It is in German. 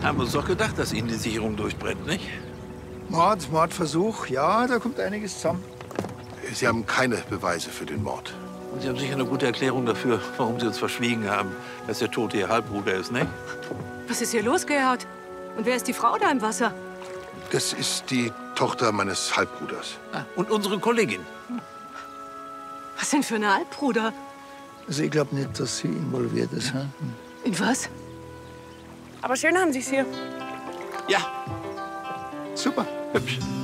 Haben wir uns doch gedacht, dass Ihnen die Sicherung durchbrennt, nicht? Mordversuch, ja, da kommt einiges zusammen. Sie haben keine Beweise für den Mord. Und Sie haben sicher eine gute Erklärung dafür, warum Sie uns verschwiegen haben, dass der Tote Ihr Halbbruder ist, nicht? Was ist hier los, Gerhard? Und wer ist die Frau da im Wasser? Das ist die Tochter meines Halbbruders. Ah, und unsere Kollegin. Was denn für ein Halbbruder? Also ich glaube nicht, dass sie involviert ist. Hm? In was? Aber schön haben Sie es hier. Ja, Super. hübsch.